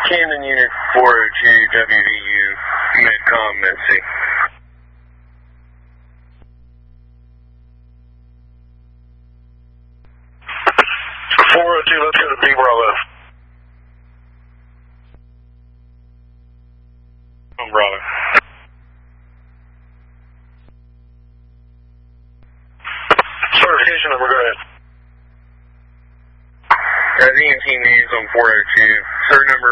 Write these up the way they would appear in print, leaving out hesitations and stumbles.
Camden Unit 402 WVU, Medcom, NC. 402, let's go to B Bravo. Bravo. Certification number, go ahead. EMT names on 402, cert number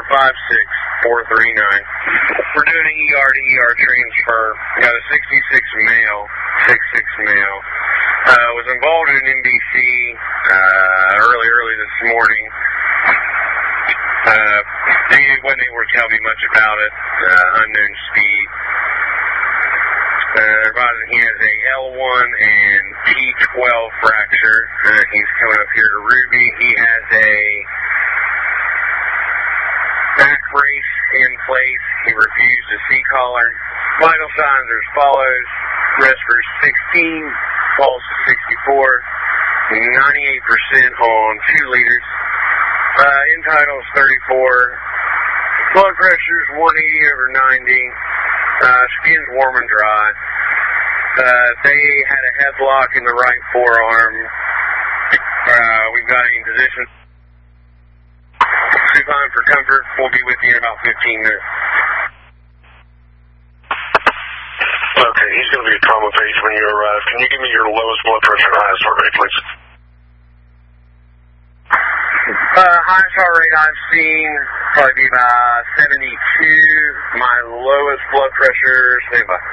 56439. We're doing an ER to ER transfer. Got a 66 male, 66 male. Was involved in an NBC early this morning. They wasn't able to tell me much about it. Unknown speed. Advising he has a L1 and T12 fracture. He's coming up here to Ruby. He has a back brace in place. He refused a C-collar. Vital signs are as follows. Respiratory 16, pulse 64, 98% on 2 liters. Vitals 34. Blood pressure is 180/90. Skin's warm and dry. They had a headlock in the right forearm. We've got him in position. Supine for comfort. We'll be with you in about 15 minutes. Okay, he's going to be a trauma phase when you arrive. Can you give me your lowest blood pressure and highest heart rate, please? Highest heart rate I've seen probably be about 72. My lowest blood pressure, stand by.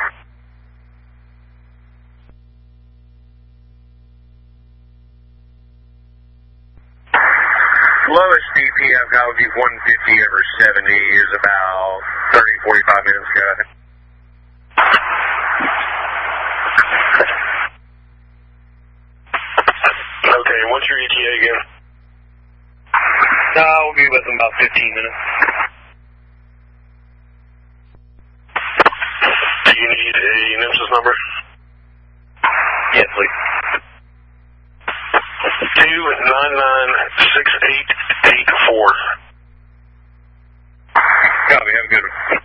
Lowest BP I've got would be 150/70 is about 30-45 minutes ago, I think. Okay, what's your ETA again? We'll be with them about 15 minutes. Do you need a NMSIS number? Yes, please. 2996884. Copy, have a good one.